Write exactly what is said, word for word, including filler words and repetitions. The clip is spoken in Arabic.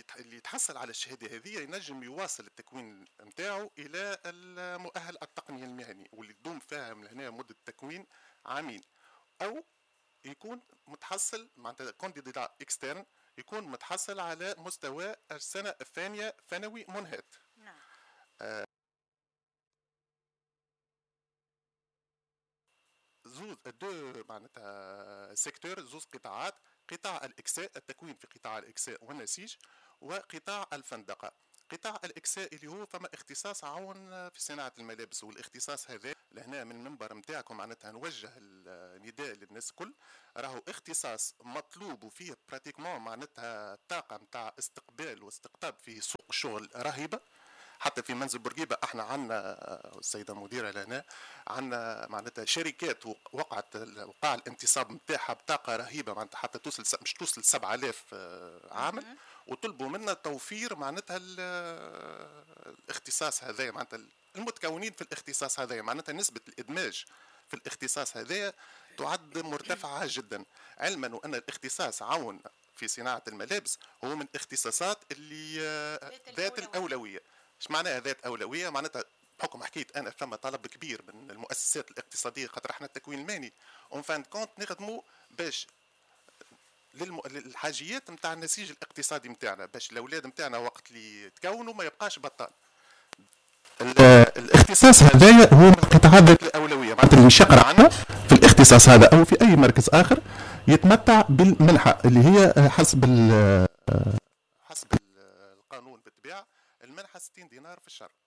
اللي يتحصل على الشهاده هذه ينجم يواصل التكوين نتاعو الى المؤهل التقني المهني واللي تدوم فيها من هنا مده تكوين عامين، او يكون متحصل معناتها كونديدا اكسترن يكون متحصل على مستوى السنه الثانيه ثانوي منهات. نعم. آه زوز دو معناتها سيكتور، زوز قطاعات، قطاع الاكساء، التكوين في قطاع الاكساء والنسيج، وقطاع الفندقه. قطاع الاكساء اللي هو فما اختصاص عون في صناعه الملابس، والاختصاص هذا لهنا من المنبر نتاعكم معناتها نوجه النداء للناس الكل، راهو اختصاص مطلوب وفيه براتيكمون معناتها طاقه نتاع استقبال واستقطاب في سوق الشغل رهيبه. حتى في منزل بورقيبه احنا عندنا السيده المديره لنا عندنا معناتها شركات وقعت وقع الانتصاب نتاعها بطاقه رهيبه معناتها حتى توصل مش توصل سبعة آلاف عامل، وطلبوا منا توفير معناتها الاختصاص هذا معناتها المتكونين في الاختصاص هذا معناتها نسبه الادماج في الاختصاص هذا تعد مرتفعه جدا، علما وان الاختصاص عون في صناعه الملابس هو من الاختصاصات اللي ذات الاولويه. ايش معناها ذات اولويه؟ معناتها بحكم حكيت انا ثم طلب كبير من المؤسسات الاقتصاديه خاطر احنا التكوين المالي اون فان كونت نخدموا باش للم... للحاجيات نتاع النسيج الاقتصادي نتاعنا، باش الاولاد نتاعنا وقت اللي يتكونوا ما يبقاش بطال. الاختصاص هذايا هو من القطاعات ذات الاولويه، معناتها اللي شقر عنا في الاختصاص هذا او في اي مركز اخر يتمتع بالمنحه اللي هي حسب حسب القانون بالطبيعه المنحه ستين دينار في الشهر.